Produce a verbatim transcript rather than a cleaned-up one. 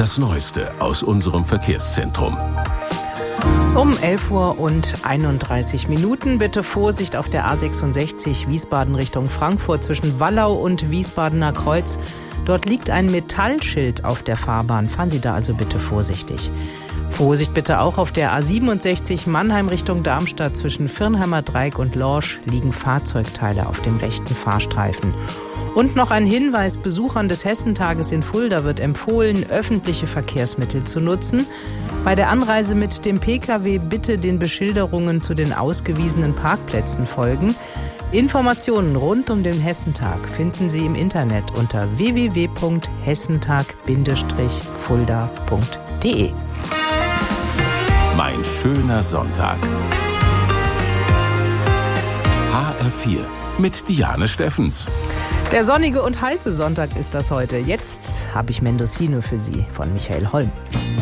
das Neueste aus unserem Verkehrszentrum. Um elf Uhr und einunddreißig Minuten. Bitte Vorsicht auf der A sechsundsechzig Wiesbaden Richtung Frankfurt zwischen Wallau und Wiesbadener Kreuz. Dort liegt ein Metallschild auf der Fahrbahn. Fahren Sie da also bitte vorsichtig. Vorsicht bitte auch auf der A siebenundsechzig Mannheim Richtung Darmstadt zwischen Firnheimer Dreieck und Lorsch liegen Fahrzeugteile auf dem rechten Fahrstreifen. Und noch ein Hinweis: Besuchern des Hessentages in Fulda wird empfohlen, öffentliche Verkehrsmittel zu nutzen. Bei der Anreise mit dem Pkw bitte den Beschilderungen zu den ausgewiesenen Parkplätzen folgen. Informationen rund um den Hessentag finden Sie im Internet unter w w w punkt hessentag fulda punkt de. Mein schöner Sonntag. H R vier mit Diane Steffens. Der sonnige und heiße Sonntag ist das heute. Jetzt habe ich Mendocino für Sie von Michael Holm.